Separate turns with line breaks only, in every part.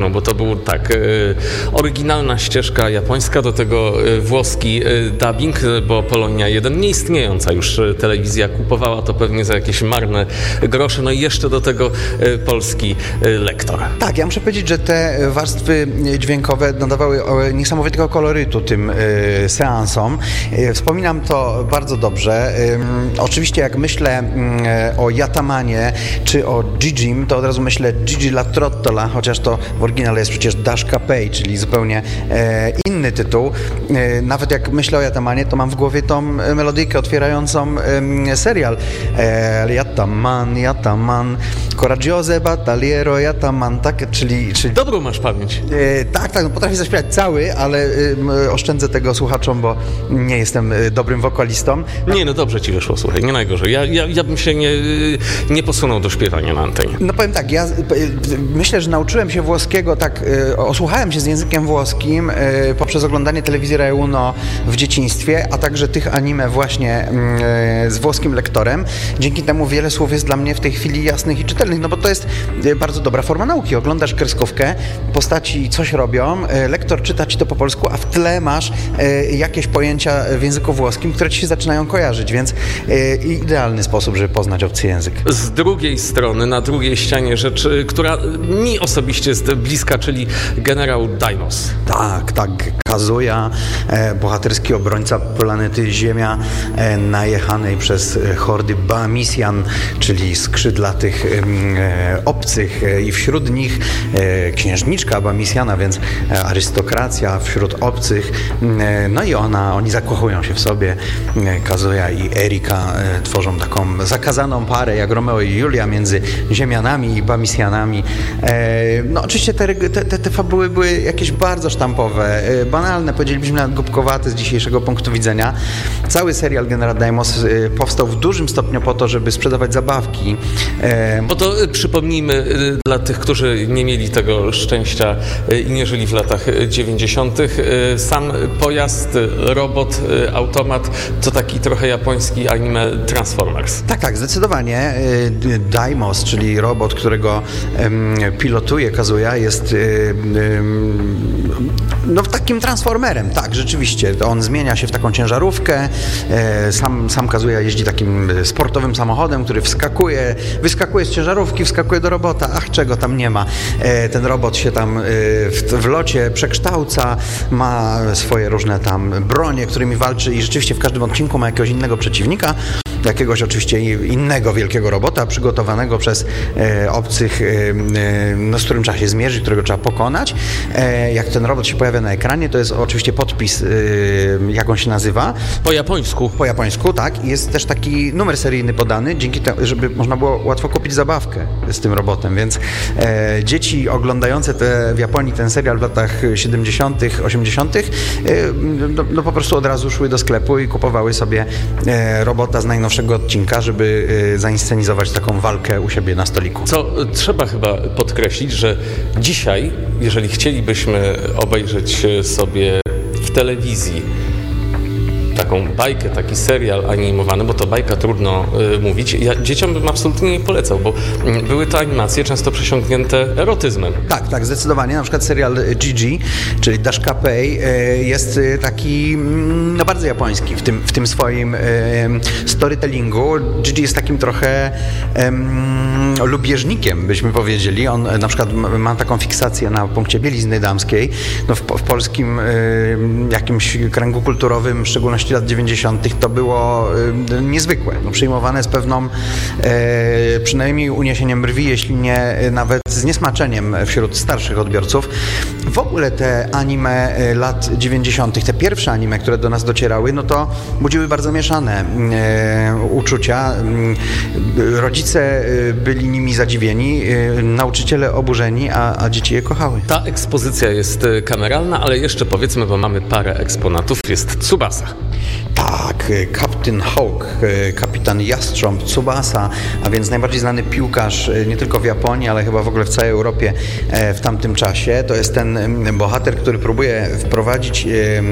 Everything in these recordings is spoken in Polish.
No bo to był tak, oryginalna ścieżka japońska, do tego włoski dubbing, bo Polonia 1, nieistniejąca już telewizja, kupowała to pewnie za jakieś marne grosze, no i jeszcze do tego polski lektor.
Tak, ja muszę powiedzieć, że te warstwy dźwiękowe nadawały niesamowitego kolorytu tym seansom. Wspominam to bardzo dobrze. Oczywiście jak myślę o Yatamanie czy o Gigim, to od razu myślę Gigi la Trottola, chociaż to w oryginale jest przecież Dashka Pei, czyli zupełnie inny tytuł. Nawet jak myślę o Yatamanie, to mam w głowie tą melodyjkę otwierającą serial. Yataman, coraggioso battaliero Yataman, tak? Czyli...
Dobrą masz pamięć.
Tak, no potrafię zaśpiewać cały, ale oszczędzę tego słuchaczom, bo nie jestem dobrym wokalistą.
Nie, no dobrze ci wyszło, słuchaj, nie najgorzej. Ja bym się nie posunął do śpiewania na antenie.
No powiem tak, ja myślę, że nauczyłem się włoskiego, tak, osłuchałem się z językiem włoskim poprzez oglądanie telewizji Rai Uno w dzieciństwie, a także tych anime właśnie z włoskim lektorem. Dzięki temu wiele słów jest dla mnie w tej chwili jasnych i czytelnych, no bo to jest bardzo dobra forma nauki. Oglądasz kreskówkę, postaci coś robią, lektor czyta ci to po polsku, a w tle masz jakieś pojęcia w języku włoskim, które ci się zaczynają kojarzyć, więc idealny sposób, żeby poznać obcy język.
Z drugiej strony, na drugiej ścianie rzecz, która mi osobiście jest bliska, czyli generał Daimos.
Tak, Kazuya, bohaterski obrońca planety Ziemia, najechanej przez hordy Baamisjan, czyli skrzydlatych obcych i wśród nich księżniczka Baamisjana, więc arystokracja wśród obcych. No i oni zakochują się w sobie. Kazuya i Erika tworzą taką zakazaną parę, jak Romeo i Julia między Ziemianami i Baamisjanami. No oczywiście te fabuły były jakieś bardzo sztampowe, banalne, powiedzielibyśmy nawet głupkowate z dzisiejszego punktu widzenia. Cały serial Generał Daimos powstał w dużym stopniu po to, żeby sprzedawać zabawki.
Bo to przypomnijmy dla tych, którzy nie mieli tego szczęścia i nie żyli w latach 90. Sam pojazd, robot, automat to taki trochę japoński anime Transformers.
Tak, zdecydowanie. Daimos, czyli robot, którego pilotuje Kazuya, jest takim transformerem, tak, rzeczywiście. On zmienia się w taką ciężarówkę, sam Kazuya jeździ takim sportowym samochodem, który wyskakuje z ciężarówki, wskakuje do robota, czego tam nie ma. Ten robot się tam w locie przekształca, ma swoje różne tam bronie, którymi walczy i rzeczywiście w każdym odcinku ma jakiegoś innego przeciwnika, jakiegoś oczywiście innego wielkiego robota przygotowanego przez obcych, z którym trzeba się zmierzyć, którego trzeba pokonać. Jak ten robot się pojawia na ekranie, to jest oczywiście podpis, jak on się nazywa.
Po japońsku.
Po japońsku, tak. Jest też taki numer seryjny podany, dzięki temu, żeby można było łatwo kupić zabawkę z tym robotem, więc dzieci oglądające w Japonii ten serial w latach 70., 80., po prostu od razu szły do sklepu i kupowały sobie robota z najnowszego odcinka, żeby zainscenizować taką walkę u siebie na stoliku.
Co trzeba chyba podkreślić, że dzisiaj, jeżeli chcielibyśmy obejrzeć sobie w telewizji taką bajkę, taki serial animowany, bo to bajka trudno mówić, ja dzieciom bym absolutnie nie polecał, bo były to animacje często przesiąknięte erotyzmem.
Tak, zdecydowanie. Na przykład serial Gigi, czyli Dashka Pei, jest taki bardzo japoński w tym swoim storytellingu. Gigi jest takim trochę lubieżnikiem, byśmy powiedzieli. On na przykład ma taką fiksację na punkcie bielizny damskiej. W polskim jakimś kręgu kulturowym, w szczególności lat 90. to było niezwykłe. Przyjmowane z pewną przynajmniej uniesieniem brwi, jeśli nie nawet zniesmaczeniem wśród starszych odbiorców. W ogóle te anime lat 90., te pierwsze anime, które do nas docierały, to budziły bardzo mieszane uczucia. Rodzice byli nimi zadziwieni, nauczyciele oburzeni, a dzieci je kochały.
Ta ekspozycja jest kameralna, ale jeszcze powiedzmy, bo mamy parę eksponatów, jest Tsubasa.
Tak, Captain Hawk, kapitan Jastrząb, Tsubasa, a więc najbardziej znany piłkarz nie tylko w Japonii, ale chyba w ogóle w całej Europie w tamtym czasie. To jest ten bohater, który próbuje wprowadzić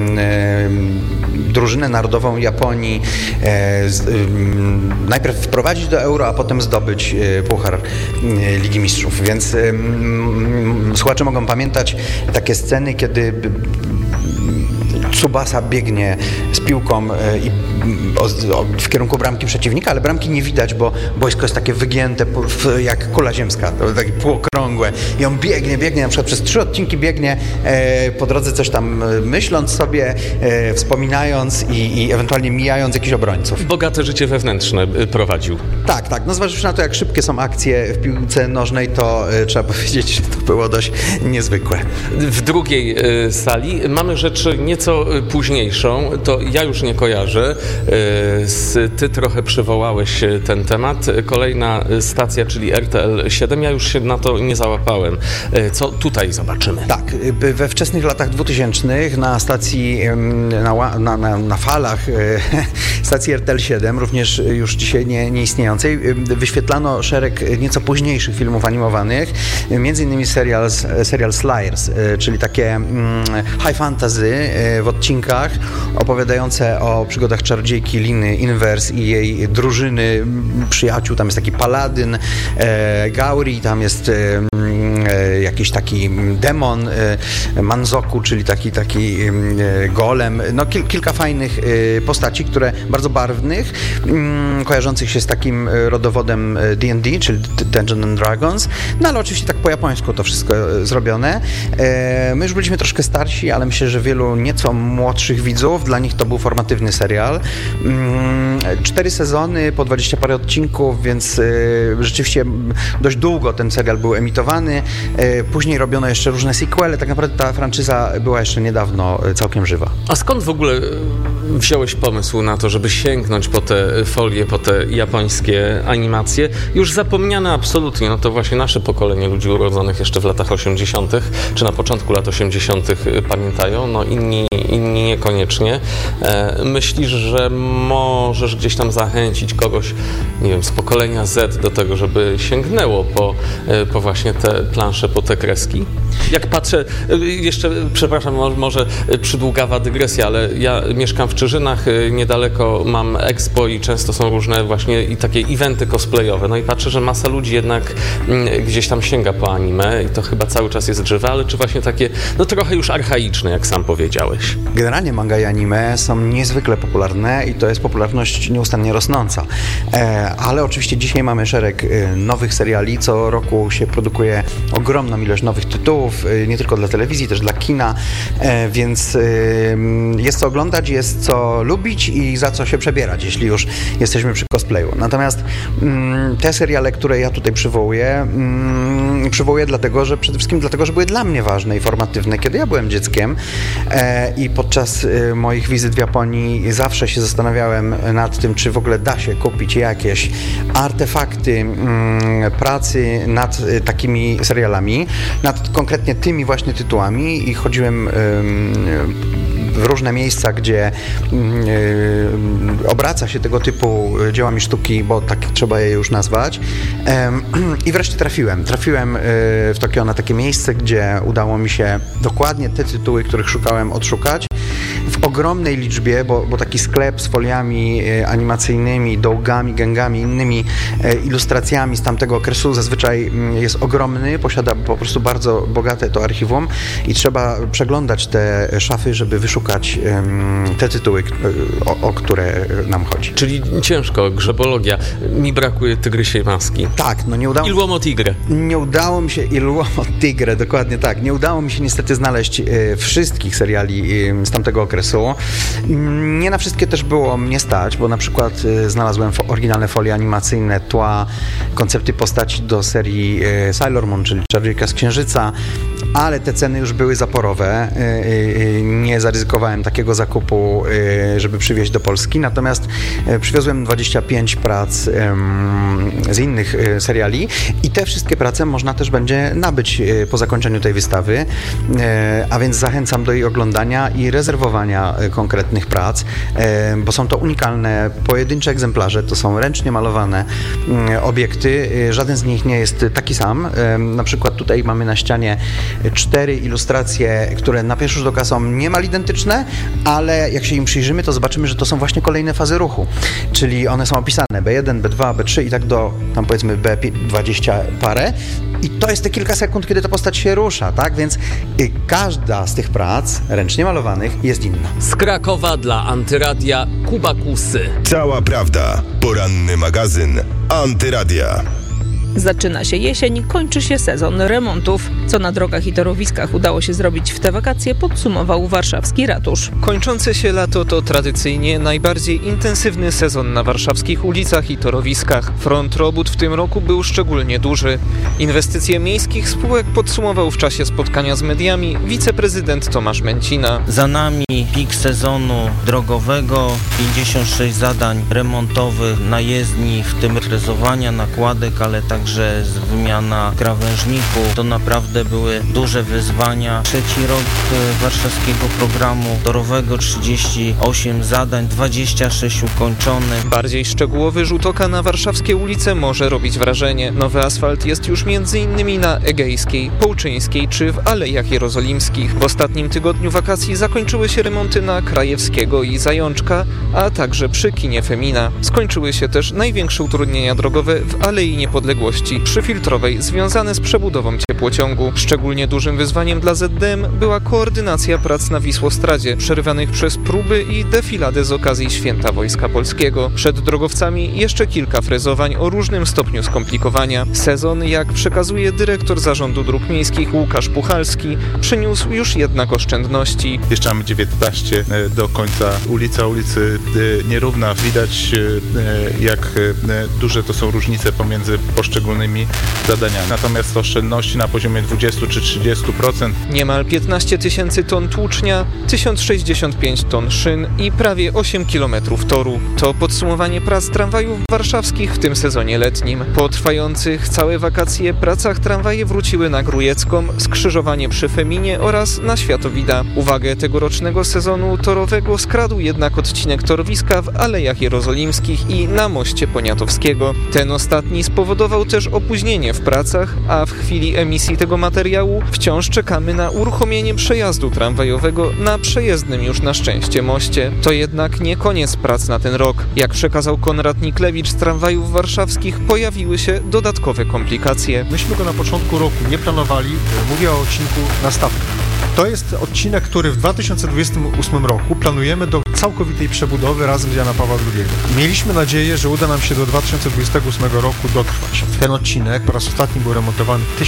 drużynę narodową Japonii, najpierw wprowadzić do euro, a potem zdobyć puchar Ligi Mistrzów. Więc słuchacze mogą pamiętać takie sceny, kiedy Tsubasa biegnie z piłką w kierunku bramki przeciwnika, ale bramki nie widać, bo boisko jest takie wygięte jak kula ziemska, takie półokrągłe i on biegnie, na przykład przez 3 odcinki biegnie po drodze coś tam myśląc sobie, wspominając i ewentualnie mijając jakichś obrońców.
Bogate życie wewnętrzne prowadził.
Tak. No zważywszy na to, jak szybkie są akcje w piłce nożnej, to trzeba powiedzieć, że to było dość niezwykłe.
W drugiej sali mamy rzecz nieco późniejszą, to ja już nie kojarzę. Ty trochę przywołałeś ten temat. Kolejna stacja, czyli RTL 7, ja już się na to nie załapałem. Co tutaj zobaczymy?
Tak, we wczesnych latach 2000 na stacji, na falach stacji RTL 7, również już dzisiaj nieistniejącej, wyświetlano szereg nieco późniejszych filmów animowanych, między innymi serial Slayers, czyli takie high fantasy w odcinkach opowiadające o przygodach czarodziejki Liny Inverse i jej drużyny przyjaciół. Tam jest taki paladyn Gauri, tam jest jakiś taki demon Manzoku, czyli taki golem. No kilka fajnych postaci, które bardzo barwnych, kojarzących się z takim rodowodem D&D, czyli Dungeons and Dragons. No ale oczywiście tak po japońsku to wszystko zrobione. My już byliśmy troszkę starsi, ale myślę, że wielu nieco młodszych widzów, dla nich to był formatywny serial. 4 sezony, po 20 parę odcinków, więc rzeczywiście dość długo ten serial był emitowany. Później robiono jeszcze różne sequele. Tak naprawdę ta franczyza była jeszcze niedawno całkiem żywa.
A skąd w ogóle wziąłeś pomysł na to, żeby sięgnąć po te folie, po te japońskie animacje? Już zapomniane absolutnie, no to właśnie nasze pokolenie ludzi urodzonych jeszcze w latach 80., czy na początku lat 80. pamiętają, no inni niekoniecznie. Myślisz, że możesz gdzieś tam zachęcić kogoś, nie wiem, z pokolenia Z do tego, żeby sięgnęło po właśnie te plansze, po te kreski? Jak patrzę, jeszcze, przepraszam, może przydługawa dygresja, ale ja mieszkam w Czyżynach, niedaleko mam Expo i często są różne właśnie i takie eventy cosplayowe. No i patrzę, że masa ludzi jednak gdzieś tam sięga po anime i to chyba cały czas jest żywe, ale czy właśnie takie, no trochę już archaiczne, jak sam powiedziałeś?
Generalnie manga i anime są niezwykle popularne i to jest popularność nieustannie rosnąca. Ale oczywiście dzisiaj mamy szereg nowych seriali, co roku się produkuje ogromną ilość nowych tytułów, nie tylko dla telewizji, też dla kina, więc jest co oglądać, jest co lubić i za co się przebierać, jeśli już jesteśmy przy cosplayu. Natomiast te seriale, które ja tutaj przywołuję przede wszystkim dlatego, że były dla mnie ważne i formatywne, kiedy ja byłem dzieckiem i podczas moich wizyt w Japonii zawsze się zastanawiałem nad tym, czy w ogóle da się kupić jakieś artefakty pracy nad takimi serialami, nad konkretnie tymi właśnie tytułami i chodziłem w różne miejsca, gdzie obraca się tego typu dziełami sztuki, bo tak trzeba je już nazwać. I wreszcie trafiłem w Tokio na takie miejsce, gdzie udało mi się dokładnie te tytuły, których szukałem, odszukać. W ogromnej liczbie, bo taki sklep z foliami animacyjnymi, dołgami, gęgami, innymi ilustracjami z tamtego okresu zazwyczaj jest ogromny, posiada po prostu bardzo bogate to archiwum i trzeba przeglądać te szafy, żeby wyszukać te tytuły, o które nam chodzi.
Czyli ciężko, grzebologia. Mi brakuje Tygrysiej Maski.
Tak, no nie udało mi się...
Il Uomo Tigre.
Nie udało mi się... Il Uomo Tigre, dokładnie tak. Nie udało mi się niestety znaleźć wszystkich seriali z tamtego okresu. Nie na wszystkie też było mnie stać, bo na przykład znalazłem oryginalne folie animacyjne, tła, koncepty postaci do serii Sailor Moon, czyli Czarodziejka z Księżyca, ale te ceny już były zaporowe. Nie zaryzykowałem takiego zakupu, żeby przywieźć do Polski, natomiast przywiozłem 25 prac z innych seriali i te wszystkie prace można też będzie nabyć po zakończeniu tej wystawy, a więc zachęcam do jej oglądania i rezerwowania kilka konkretnych prac, bo są to unikalne, pojedyncze egzemplarze, to są ręcznie malowane obiekty. Żaden z nich nie jest taki sam. Na przykład tutaj mamy na ścianie 4 ilustracje, które na pierwszy rzut oka są niemal identyczne, ale jak się im przyjrzymy, to zobaczymy, że to są właśnie kolejne fazy ruchu, czyli one są opisane B1, B2, B3 i tak do tam powiedzmy B20 parę. I to jest te kilka sekund, kiedy ta postać się rusza, tak? Więc każda z tych prac ręcznie malowanych jest inna.
Z Krakowa dla Antyradia Kuba Kusy.
Cała prawda. Poranny magazyn Antyradia.
Zaczyna się jesień, kończy się sezon remontów. Co na drogach i torowiskach udało się zrobić w te wakacje, podsumował warszawski ratusz.
Kończące się lato to tradycyjnie najbardziej intensywny sezon na warszawskich ulicach i torowiskach. Front robót w tym roku był szczególnie duży. Inwestycje miejskich spółek podsumował w czasie spotkania z mediami wiceprezydent Tomasz Męcina.
Za nami pik sezonu drogowego, 56 zadań remontowych na jezdni, w tym frezowania nakładek, ale także wymiana krawężników. To naprawdę były duże wyzwania. Trzeci rok warszawskiego programu torowego, 38 zadań, 26 ukończonych.
Bardziej szczegółowy rzut oka na warszawskie ulice może robić wrażenie. Nowy asfalt jest już m.in. na Egejskiej, Połczyńskiej czy w Alejach Jerozolimskich. W ostatnim tygodniu wakacji zakończyły się remonty na Krajewskiego i Zajączka, a także przy kinie Femina. Skończyły się też największe utrudnienia drogowe w Alei Niepodległości przyfiltrowej związane z przebudową ciepłociągu. Szczególnie dużym wyzwaniem dla ZDM była koordynacja prac na Wisłostradzie, przerywanych przez próby i defiladę z okazji Święta Wojska Polskiego. Przed drogowcami jeszcze kilka frezowań o różnym stopniu skomplikowania. Sezon, jak przekazuje dyrektor Zarządu Dróg Miejskich Łukasz Puchalski, przyniósł już jednak oszczędności.
Jeszcze mamy 19 do końca ulicy nierówna. Widać, jak duże to są różnice pomiędzy poszczególnymi zadaniami. Natomiast oszczędności na poziomie 20 czy 30%.
Niemal 15 tysięcy ton tłucznia, 1065 ton szyn i prawie 8 kilometrów toru. To podsumowanie prac tramwajów warszawskich w tym sezonie letnim. Po trwających całe wakacje pracach tramwaje wróciły na Grujecką, skrzyżowanie przy Feminie oraz na Światowida. Uwagę tegorocznego sezonu torowego skradł jednak odcinek torowiska w Alejach Jerozolimskich i na moście Poniatowskiego. Ten ostatni spowodował też opóźnienie w pracach, a w chwili emisji tego materiału wciąż czekamy na uruchomienie przejazdu tramwajowego na przejezdnym już na szczęście moście. To jednak nie koniec prac na ten rok. Jak przekazał Konrad Niklewicz z tramwajów warszawskich, pojawiły się dodatkowe komplikacje.
Myśmy go na początku roku nie planowali, mówię o odcinku Nastawka. To jest odcinek, który w 2028 roku planujemy do całkowitej przebudowy razem z Jana Pawła II. Mieliśmy nadzieję, że uda nam się do 2028 roku dotrwać. Ten odcinek po raz ostatni był remontowany w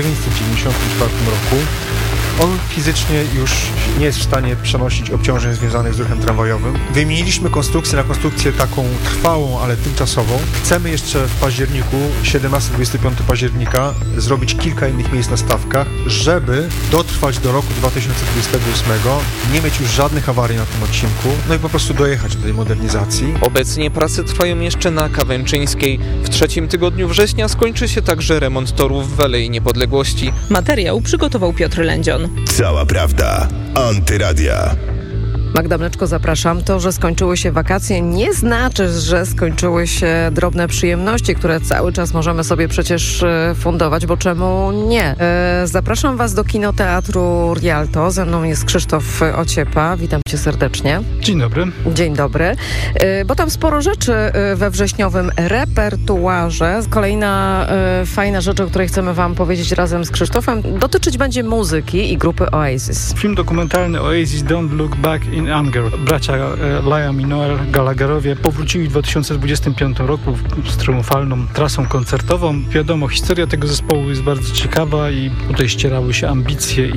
1994 roku. On fizycznie już nie jest w stanie przenosić obciążeń związanych z ruchem tramwajowym. Wymieniliśmy konstrukcję na konstrukcję taką trwałą, ale tymczasową. Chcemy jeszcze w październiku, 17-25 października, zrobić kilka innych miejsc na stawkach, żeby dotrwać do roku 2028, nie mieć już żadnych awarii na tym odcinku, no i po prostu dojechać do tej modernizacji.
Obecnie prace trwają jeszcze na Kawęczyńskiej. W trzecim tygodniu września skończy się także remont torów w Alei Niepodległości.
Materiał przygotował Piotr Lędzion.
Cała prawda. Antyradia.
Magda Mleczko, zapraszam. To, że skończyły się wakacje, nie znaczy, że skończyły się drobne przyjemności, które cały czas możemy sobie przecież fundować, bo czemu nie? Zapraszam Was do Kinoteatru Rialto. Ze mną jest Krzysztof Ociepa. Witam Cię serdecznie.
Dzień dobry.
Dzień dobry. Bo tam sporo rzeczy we wrześniowym repertuarze. Kolejna fajna rzecz, o której chcemy Wam powiedzieć razem z Krzysztofem, dotyczyć będzie muzyki i grupy Oasis.
Film dokumentalny Oasis Don't Look Back in Anger. Bracia Liam i Noel Gallagherowie powrócili w 2025 roku z triumfalną trasą koncertową. Wiadomo, historia tego zespołu jest bardzo ciekawa i tutaj ścierały się ambicje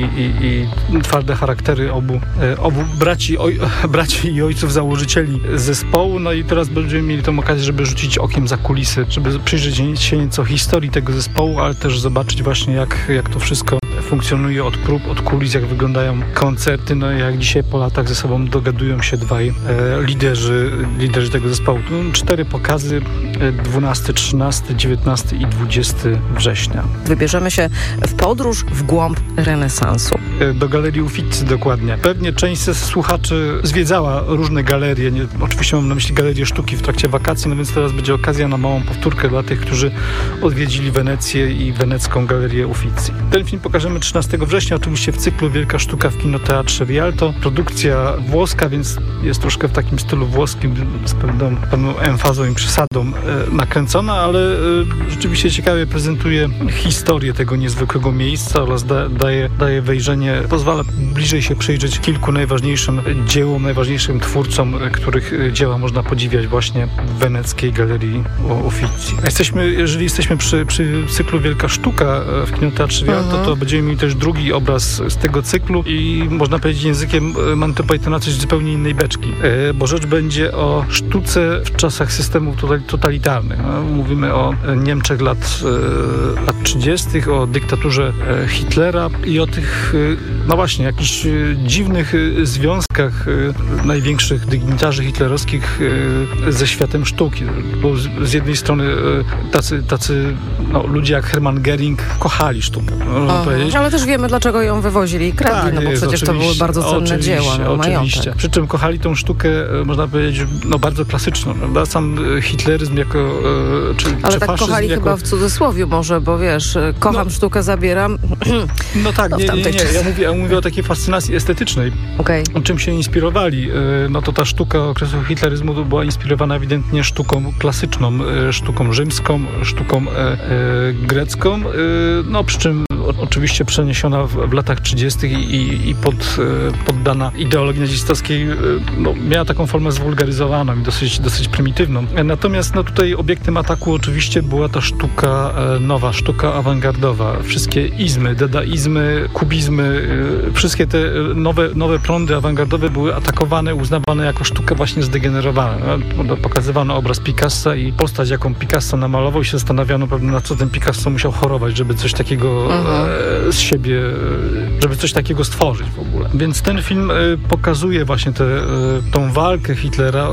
i twarde charaktery obu braci i ojców założycieli zespołu. No i teraz będziemy mieli tą okazję, żeby rzucić okiem za kulisy, żeby przyjrzeć się nieco historii tego zespołu, ale też zobaczyć właśnie jak to wszystko funkcjonuje od prób, od kulis, jak wyglądają koncerty, no jak dzisiaj po latach ze sobą dogadują się dwaj liderzy tego zespołu. 4 pokazy, 12, 13, 19 i 20 września.
Wybierzemy się w podróż w głąb renesansu.
Do Galerii Uffizi dokładnie. Pewnie część ze słuchaczy zwiedzała różne galerie. Oczywiście mam na myśli galerię sztuki w trakcie wakacji, no więc teraz będzie okazja na małą powtórkę dla tych, którzy odwiedzili Wenecję i wenecką Galerię Uffizi. Ten film pokażemy 13 września, oczywiście w cyklu Wielka Sztuka w Kinoteatrze Rialto. Produkcja włoska, więc jest troszkę w takim stylu włoskim, z pewną emfazą i przesadą nakręcona, ale rzeczywiście ciekawie prezentuje historię tego niezwykłego miejsca oraz daje wejrzenie, pozwala bliżej się przyjrzeć kilku najważniejszym dziełom, najważniejszym twórcom, których dzieła można podziwiać właśnie w weneckiej Galerii Uffizi. Jeżeli jesteśmy przy cyklu Wielka Sztuka w Kinoteatrze Rialto, to będziemy mieli też drugi obraz z tego cyklu i można powiedzieć językiem Monty Pythona coś zupełnie innej beczki, bo rzecz będzie o sztuce w czasach systemów totalitarnych. Mówimy o Niemczech lat 30., o dyktaturze Hitlera i o tych, no właśnie, jakichś dziwnych związkach największych dygnitarzy hitlerowskich ze światem sztuki. Bo z jednej strony tacy ludzie jak Hermann Göring kochali sztukę.
Ale też wiemy, dlaczego ją wywozili i kradli, no bo przecież to były bardzo cenne dzieła.
Oczywiście. Przy czym kochali tą sztukę, można powiedzieć, bardzo klasyczną. Prawda? Sam hitleryzm jako...
Ale tak kochali chyba w cudzysłowie może, bo wiesz, kocham sztukę, zabieram.
No tak, nie. Ja mówię o takiej fascynacji estetycznej.
Okay.
Czym się inspirowali? No to ta sztuka okresu hitleryzmu była inspirowana ewidentnie sztuką klasyczną, sztuką rzymską, sztuką grecką, no przy czym oczywiście przeniesiona w latach 30. i poddana ideologii nazistowskiej, miała taką formę zwulgaryzowaną i dosyć prymitywną. Natomiast tutaj obiektem ataku oczywiście była ta sztuka nowa, sztuka awangardowa. Wszystkie izmy, dadaizmy, kubizmy, wszystkie te nowe prądy awangardowe były atakowane, uznawane jako sztuka właśnie zdegenerowana. Pokazywano obraz Picassa i postać, jaką Picasso namalował, i się zastanawiano pewnie, na co ten Picasso musiał chorować, żeby coś takiego z siebie, żeby coś takiego stworzyć w ogóle. Więc ten film pokazuje właśnie tą walkę Hitlera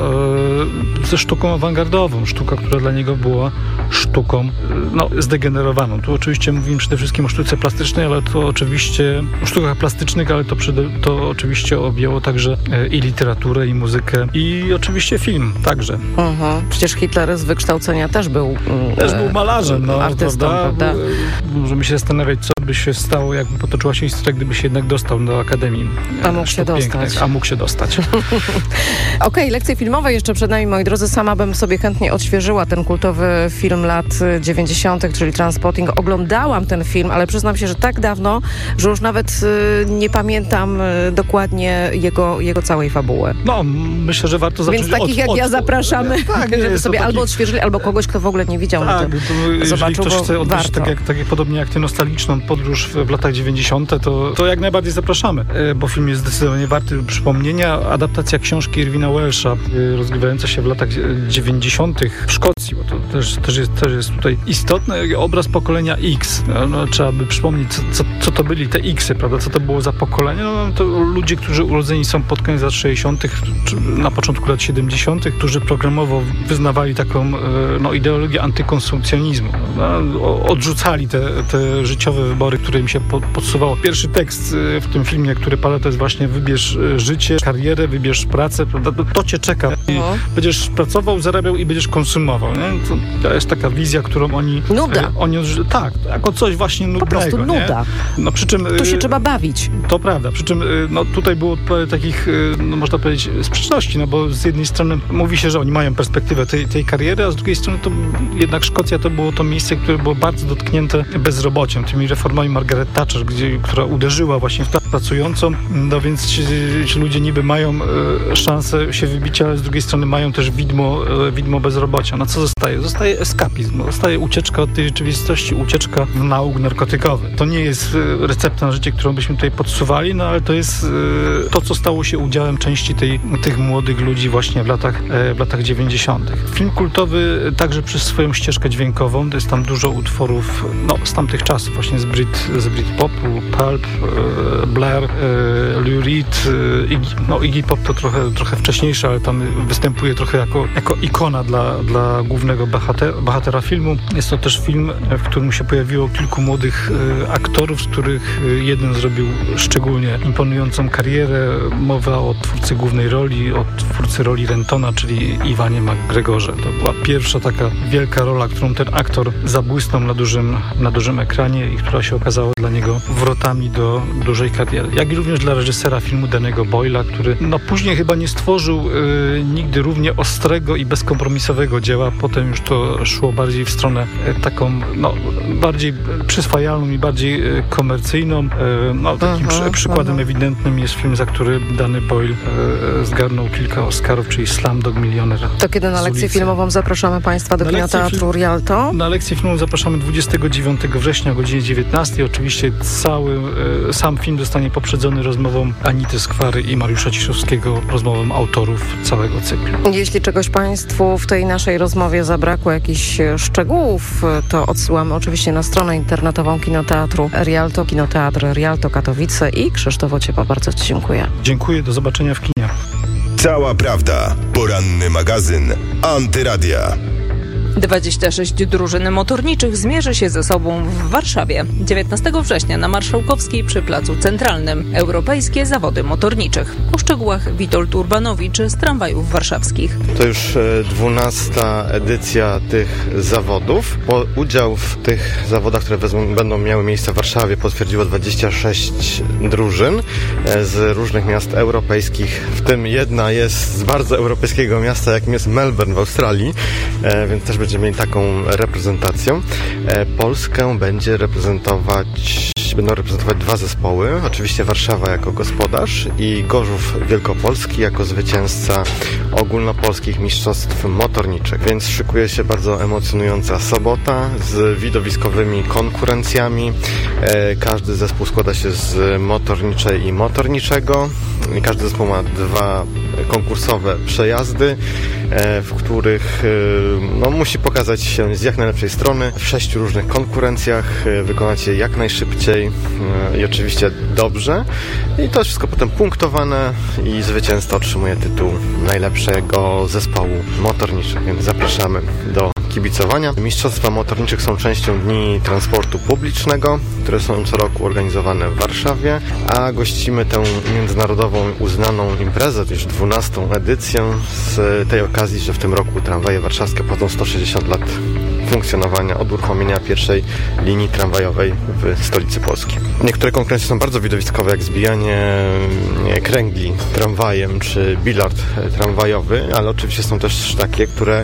ze sztuką awangardową. Sztuka, która dla niego była sztuką zdegenerowaną. Tu oczywiście mówimy przede wszystkim o sztuce plastycznej, ale to oczywiście o sztukach plastycznych, ale to oczywiście objęło także i literaturę, i muzykę, i oczywiście film także.
Przecież Hitler z wykształcenia też był
malarzem,
artystą, prawda?
Możemy się zastanawiać, co by się stało, jakby potoczyła się historia, gdyby się jednak dostał do Akademii mógł się dostać.
Okej, lekcje filmowe jeszcze przed nami, moi drodzy. Sama bym sobie chętnie odświeżyła ten kultowy film lat 90., czyli Trainspotting. Oglądałam ten film, ale przyznam się, że tak dawno, że już nawet nie pamiętam dokładnie jego całej fabuły.
Myślę, że warto zacząć.
Więc takich jak ja zapraszamy, żeby sobie albo odświeżyli, albo kogoś, kto w ogóle nie widział.
Jeżeli ktoś chce odbyć tak jak podobnie jak ty nostalgiczną podróż w latach 90., to jak najbardziej zapraszamy, bo film jest zdecydowanie warty przypomnienia. Adaptacja książki Irwina Welsha, rozgrywająca się w latach 90. w Szkocji, bo to też jest tutaj istotne. Obraz pokolenia X. Trzeba by przypomnieć, co to byli te X-y, prawda? Co to było za pokolenie? To ludzie, którzy urodzeni są pod koniec lat 60., czy na początku lat 70., którzy programowo wyznawali taką ideologię antykonsumpcjonizmu. Odrzucali te życiowe wybory, które im się podsuwało. Pierwszy tekst w tym filmie, który pada, to jest właśnie: wybierz życie, karierę, wybierz pracę, prawda? To cię czeka. I będziesz pracował, zarabiał i będziesz konsumował. Nie? To jest taka wizja, którą oni...
Nuda.
Tak, jako coś właśnie nudnego.
Po prostu nuda.
Przy czym,
tu się trzeba bawić.
To prawda. Przy czym tutaj było takich, można powiedzieć, sprzeczności, bo z jednej strony mówi się, że oni mają perspektywę tej kariery, a z drugiej strony to jednak Szkocja to było to miejsce, które było bardzo dotknięte bezrobociem, tymi reformami Margaret Thatcher, która uderzyła właśnie w pracującą, więc ci ludzie niby mają szansę się wybić, ale z drugiej strony mają też widmo bezrobocia. Na co zostaje? Zostaje eskapizm, zostaje ucieczka od tej rzeczywistości, ucieczka w nauk narkotykowy. To nie jest recepta na życie, którą byśmy tutaj podsuwali, ale to jest to, co stało się udziałem części tych młodych ludzi właśnie w latach 90. Film kultowy także przez swoją ścieżkę dźwiękową, to jest tam dużo utworów z tamtych czasów, właśnie z z Britpopu, Pulp, Blair, Lou Reed, Iggy Pop to trochę wcześniejsze, ale tam występuje trochę jako ikona dla głównego bohatera filmu. Jest to też film, w którym się pojawiło kilku młodych aktorów, z których jeden zrobił szczególnie imponującą karierę. Mowa o twórcy głównej roli, o twórcy roli Rentona, czyli Iwanie McGregorze. To była pierwsza taka wielka rola, którą ten aktor zabłysnął na dużym ekranie i która się okazała dla niego wrotami do dużej kariery. Jak i również dla reżysera filmu Danny'ego Boyla, który później chyba nie stworzył nigdy równie ostrego i bezkompromisowego dzieła. Potem już to szło bardziej w stronę taką bardziej przyswajalną i bardziej komercyjną. Takim przykładem ewidentnym jest film, za który Danny Boyle zgarnął kilka Oscarów, czyli Slumdog Millionaire.
To kiedy na lekcję filmową zapraszamy Państwa do Kinoteatru Rialto?
Na lekcję filmową zapraszamy 29 września o godzinie 19. Oczywiście sam film zostanie poprzedzony rozmową Anity Skwary i Mariusza Ciszowskiego, rozmową autorów całego cyklu.
Jeśli czegoś Państwu w tej naszej rozmowie zabrakło, jakichś szczegółów, to odsyłamy oczywiście na stronę internetową Kinoteatru Rialto, Kinoteatr Rialto Katowice i Krzysztof Ociepa. Bardzo Ci dziękuję.
Dziękuję, do zobaczenia w kinie.
Cała prawda. Poranny magazyn Antyradia.
26 drużyn motorniczych zmierzy się ze sobą w Warszawie. 19 września na Marszałkowskiej przy Placu Centralnym. Europejskie zawody motorniczych. O szczegółach Witold Urbanowicz z Tramwajów Warszawskich.
To już 12. edycja tych zawodów. Udział w tych zawodach, które będą miały miejsce w Warszawie, potwierdziło 26 drużyn z różnych miast europejskich. W tym jedna jest z bardzo europejskiego miasta, jakim jest Melbourne w Australii, więc też będziemy mieli taką reprezentację. Polskę będą reprezentować dwa zespoły. Oczywiście Warszawa jako gospodarz i Gorzów Wielkopolski jako zwycięzca ogólnopolskich mistrzostw motorniczych. Więc szykuje się bardzo emocjonująca sobota z widowiskowymi konkurencjami. Każdy zespół składa się z motorniczej i motorniczego. Każdy zespół ma 2 konkursowe przejazdy, w których musi pokazać się z jak najlepszej strony w 6 różnych konkurencjach, wykonać je jak najszybciej i oczywiście dobrze. I to wszystko potem punktowane i zwycięzca otrzymuje tytuł najlepszego zespołu motorniczych, więc zapraszamy do kibicowania. Mistrzostwa motorniczych są częścią Dni Transportu Publicznego, które są co roku organizowane w Warszawie, a gościmy tę międzynarodową uznaną imprezę, już 12. edycję z tej okazji, że w tym roku tramwaje warszawskie obchodzą 160 lat funkcjonowania od uruchomienia pierwszej linii tramwajowej w stolicy Polski. Niektóre konkurencje są bardzo widowiskowe, jak zbijanie kręgli tramwajem czy bilard tramwajowy, ale oczywiście są też takie, które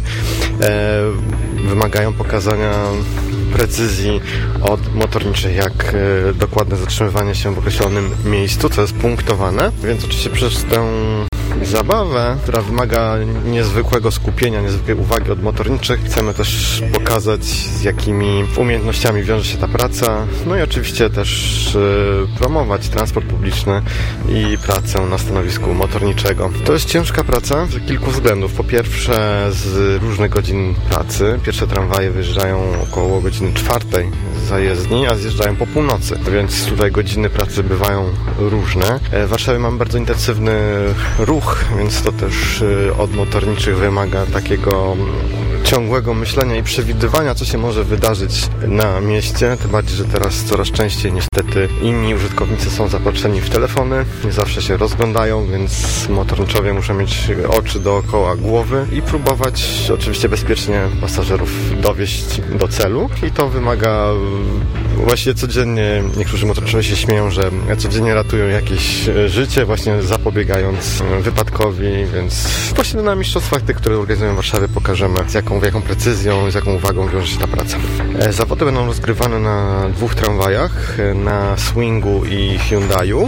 wymagają pokazania precyzji od motorniczych, jak dokładne zatrzymywanie się w określonym miejscu, co jest punktowane, więc oczywiście przez tę zabawę, która wymaga niezwykłego skupienia, niezwykłej uwagi od motorniczych. Chcemy też pokazać, z jakimi umiejętnościami wiąże się ta praca, no i oczywiście też promować transport publiczny i pracę na stanowisku motorniczego. To jest ciężka praca z kilku względów. Po pierwsze, z różnych godzin pracy. Pierwsze tramwaje wyjeżdżają około godziny 4 z zajezdni, a zjeżdżają po północy, więc tutaj godziny pracy bywają różne. W Warszawie mamy bardzo intensywny ruch, więc to też od motorniczych wymaga takiego ciągłego myślenia i przewidywania, co się może wydarzyć na mieście, tym bardziej, że teraz coraz częściej niestety inni użytkownicy są zapatrzeni w telefony, nie zawsze się rozglądają, więc motorniczowie muszą mieć oczy dookoła głowy i próbować oczywiście bezpiecznie pasażerów dowieźć do celu i to wymaga właściwie codziennie, niektórzy motorniczowie się śmieją, że codziennie ratują jakieś życie, właśnie zapobiegając wypadkowi, więc właśnie na mistrzostwach tych, które organizują w Warszawie, pokażemy z jaką precyzją, z jaką uwagą wiąże się ta praca. Zawody będą rozgrywane na 2 tramwajach, na Swingu i Hyundai'u.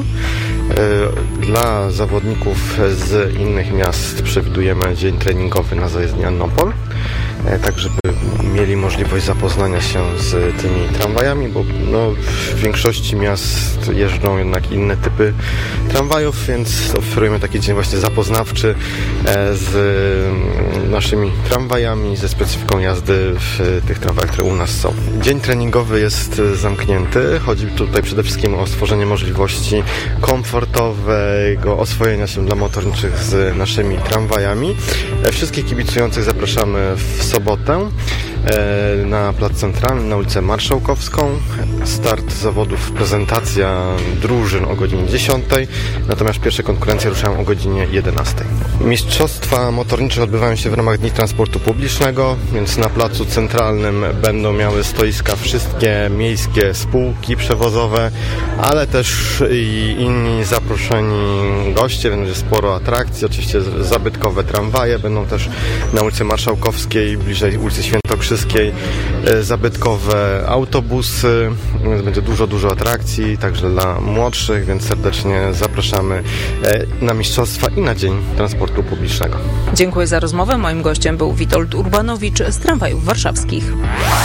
Dla zawodników z innych miast przewidujemy dzień treningowy na zajezdni Annopol. tak żeby mieli możliwość zapoznania się z tymi tramwajami, bo w większości miast jeżdżą jednak inne typy tramwajów, więc oferujemy taki dzień właśnie zapoznawczy z naszymi tramwajami, ze specyfiką jazdy w tych tramwajach, które u nas są. Dzień treningowy jest zamknięty. Chodzi tutaj przede wszystkim o stworzenie możliwości komfortowego oswojenia się dla motorniczych z naszymi tramwajami. Wszystkich kibicujących zapraszamy w sobotę na Plac Centralny, na ulicę Marszałkowską. Start zawodów, prezentacja drużyn o godzinie 10, natomiast pierwsze konkurencje ruszają o godzinie 11. Mistrzostwa motornicze odbywają się w ramach Dni Transportu Publicznego, więc na Placu Centralnym będą miały stoiska wszystkie miejskie spółki przewozowe, ale też i inni zaproszeni goście, będzie sporo atrakcji, oczywiście zabytkowe tramwaje, będą też na ulicy Marszałkowskiej, bliżej ulicy Świętokrzyskiej, zabytkowe autobusy, więc będzie dużo atrakcji, także dla młodszych, więc serdecznie zapraszamy na mistrzostwa i na Dzień Transportu Publicznego.
Dziękuję za rozmowę. Moim gościem był Witold Urbanowicz z Tramwajów Warszawskich.